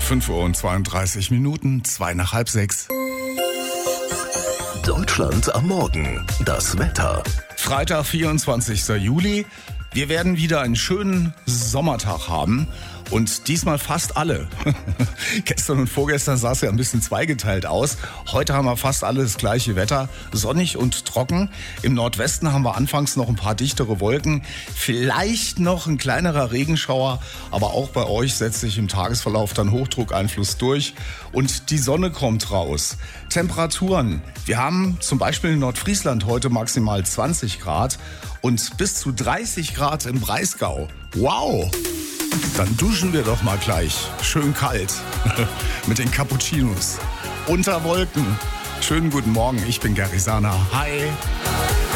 5:32, 2 nach halb 6. Deutschland am Morgen. Das Wetter. Freitag, 24. Juli. Wir werden wieder einen schönen Sommertag haben und diesmal fast alle. Gestern und vorgestern sah es ja ein bisschen zweigeteilt aus. Heute haben wir fast alle das gleiche Wetter, sonnig und trocken. Im Nordwesten haben wir anfangs noch ein paar dichtere Wolken, vielleicht noch ein kleinerer Regenschauer, aber auch bei euch setzt sich im Tagesverlauf dann Hochdruckeinfluss durch und die Sonne kommt raus. Temperaturen, wir haben zum Beispiel in Nordfriesland heute maximal 20 Grad und bis zu 30 Grad im Breisgau. Wow! Dann duschen wir doch mal gleich. Schön kalt. Mit den Cappuccinos. Unter Wolken. Schönen guten Morgen, ich bin Gary Sana. Hi.